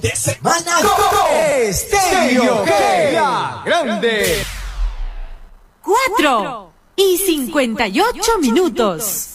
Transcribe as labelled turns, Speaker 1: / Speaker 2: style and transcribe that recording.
Speaker 1: de semana con Estéreo G, la grande.
Speaker 2: 4:58 minutos.